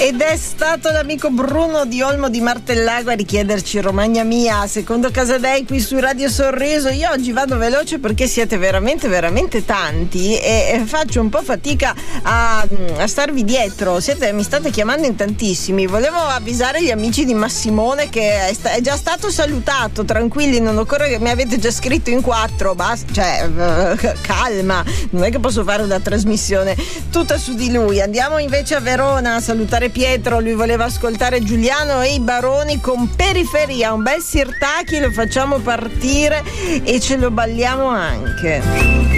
Ed è stato l'amico Bruno di Olmo di Martellago a richiederci Romagna Mia, secondo Casadei qui su Radio Sorriso. Io oggi vado veloce perché siete veramente veramente tanti e faccio un po' fatica a starvi dietro. Mi state chiamando in tantissimi. Volevo avvisare gli amici di Massimone che è già stato salutato, tranquilli, non occorre che mi avete già scritto in 4, basta, cioè calma, non è che posso fare una trasmissione tutta su di lui. Andiamo invece a Verona a salutare Pietro, lui voleva ascoltare Giuliano e i Baroni con Periferia, un bel Sirtaki, lo facciamo partire e ce lo balliamo anche.